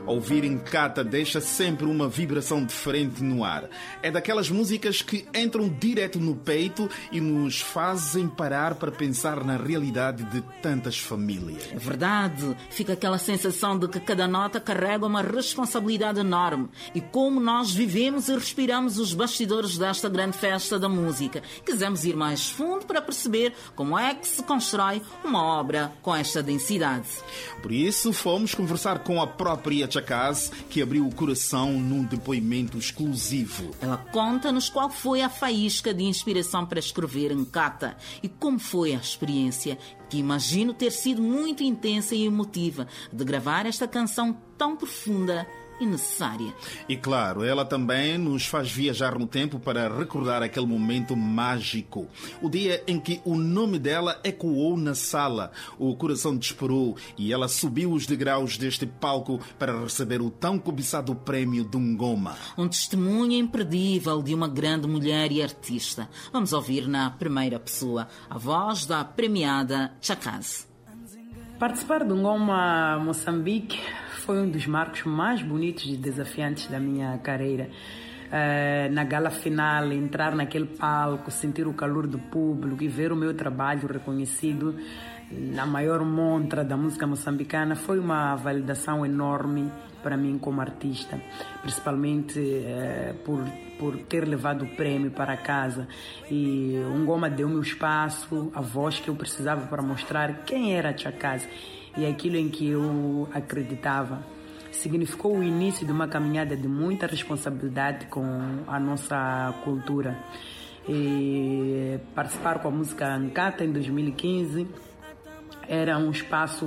Ouvir Nkata deixa sempre uma vibração diferente no ar. É daquelas músicas que entram direto no peito e nos fazem parar para pensar na realidade de tantas famílias. É verdade, fica aquela sensação de que cada nota carrega uma responsabilidade enorme. E como nós vivemos e respiramos os bastidores desta grande festa da música, quisemos ir mais fundo para perceber como é que se constrói uma obra com esta densidade. Por isso, fomos conversar com a própria Chakaz, que abriu o coração num depoimento exclusivo. Ela conta-nos qual foi a faísca de inspiração para escrever Nkata e como foi a experiência, que imagino ter sido muito intensa e emotiva, de gravar esta canção tão profunda e necessária. E claro, ela também nos faz viajar no tempo para recordar aquele momento mágico. O dia em que o nome dela ecoou na sala. O coração disparou e ela subiu os degraus deste palco para receber o tão cobiçado prémio de Ngoma. Um testemunho imperdível de uma grande mulher e artista. Vamos ouvir na primeira pessoa a voz da premiada Chakaz. Participar do Ngoma Moçambique foi um dos marcos mais bonitos e desafiantes da minha carreira. Na gala final, entrar naquele palco, sentir o calor do público e ver o meu trabalho reconhecido na maior montra da música moçambicana foi uma validação enorme para mim como artista, principalmente por ter levado o prêmio para casa. E o Ngoma deu-me o espaço, a voz que eu precisava para mostrar quem era a Chakaz e aquilo em que eu acreditava. Significou o início de uma caminhada de muita responsabilidade com a nossa cultura. E participar com a música Nkata em 2015 era um espaço,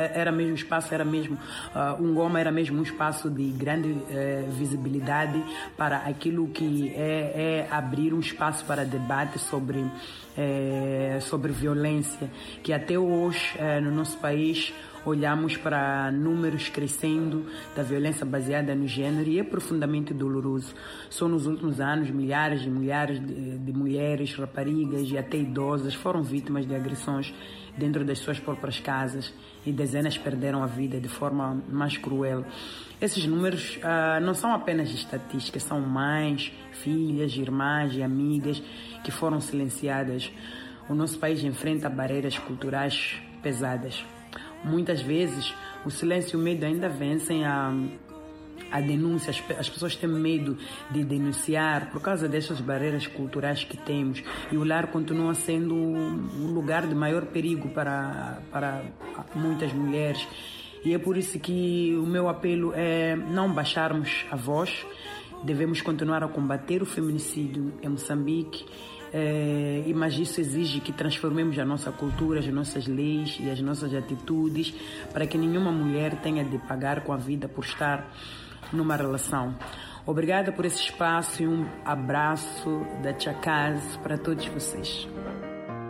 o Ngoma era mesmo um espaço de grande visibilidade para aquilo que é abrir um espaço para debate sobre violência, que até hoje no nosso país olhamos para números crescendo da violência baseada no gênero e é profundamente doloroso. Só nos últimos anos, milhares e milhares de mulheres, raparigas e até idosas foram vítimas de agressões dentro das suas próprias casas e dezenas perderam a vida de forma mais cruel. Esses números não são apenas estatísticas, são mães, filhas, irmãs e amigas que foram silenciadas. O nosso país enfrenta barreiras culturais pesadas. Muitas vezes o silêncio e o medo ainda vencem a denúncia. As pessoas têm medo de denunciar por causa dessas barreiras culturais que temos, e o lar continua sendo um lugar de maior perigo para muitas mulheres. E é por isso que o meu apelo é não baixarmos a voz. Devemos continuar a combater o feminicídio em Moçambique, mas isso exige que transformemos a nossa cultura, as nossas leis e as nossas atitudes para que nenhuma mulher tenha de pagar com a vida por estar numa relação. Obrigada por esse espaço e um abraço da Chakaz para todos vocês.